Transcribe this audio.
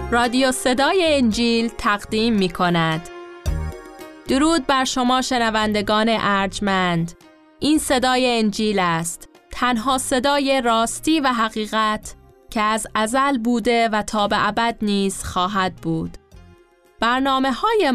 رادیو صدای انجیل تقدیم می کند. درود بر شما شنوندگان ارجمند. این صدای انجیل است، تنها صدای راستی و حقیقت که از ازل بوده و تا به ابد نیز خواهد بود. برنامه‌های